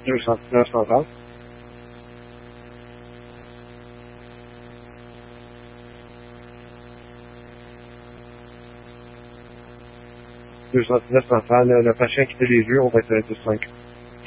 920. 920, le patient qui fait les yeux, on va être à 10,5.